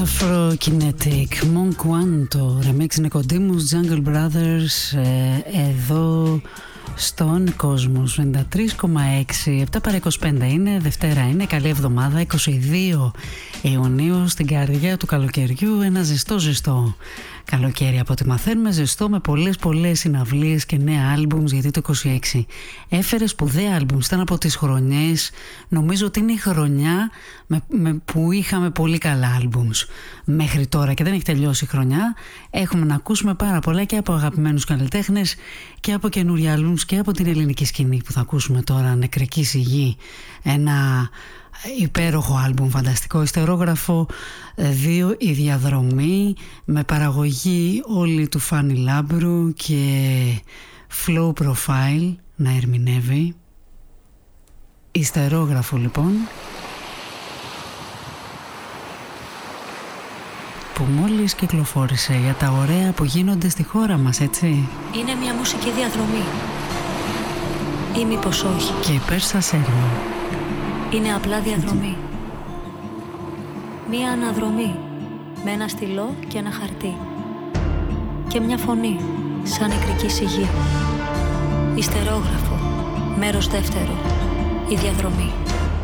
Afrokinetic, Mon Quanto, remix Νικοντήμους, Jungle Brothers, εδώ στον κόσμο 93,6, 7 παρά 25 είναι, Δευτέρα είναι, καλή εβδομάδα, 22 Ιουνίου, στην καρδιά του καλοκαιριού, ένα ζεστό καλοκαίρι από ό,τι μαθαίνουμε, ζεστό με πολλές συναυλίες και νέα άλμπουμς, γιατί το 26 έφερε σπουδαία άλμπουμς, ήταν από τις χρονιές, νομίζω ότι είναι η χρονιά που είχαμε πολύ καλά άλμπουμς μέχρι τώρα και δεν έχει τελειώσει η χρονιά. Έχουμε να ακούσουμε πάρα πολλά και από αγαπημένους καλλιτέχνες και από καινούρια άλμπουμς και από την ελληνική σκηνή που θα ακούσουμε τώρα, Νεκρική Σιγή, ένα υπέροχο άλμπουμ, φανταστικό ιστερόγραφο, 2 η διαδρομή, με παραγωγή όλη του Φάνη Λάμπρου και Flow Profile να ερμηνεύει. Ιστερόγραφο λοιπόν, που μόλις κυκλοφόρησε, για τα ωραία που γίνονται στη χώρα μας, έτσι. Είναι μια μουσική διαδρομή ή μήπως όχι? Και υπέρ σας έρμα. Είναι απλά διαδρομή. Μία αναδρομή με ένα στυλό και ένα χαρτί και μια φωνή σαν νεκρική σιγή. Ιστερόγραφο, μέρος δεύτερο, η διαδρομή.